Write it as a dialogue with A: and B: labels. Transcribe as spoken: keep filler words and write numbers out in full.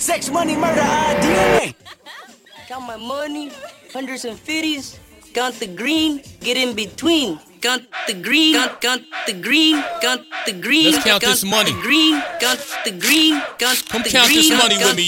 A: sex, money, murder, uh, D N A.
B: Count my money, hundreds and fifties. Count the green, get in between. Count the green, count, count the green, count the green.
C: Let's count
B: count
C: this money.
B: The green, count the green, count
C: Come
B: the
C: count
B: green,
C: this money
B: count
C: with me,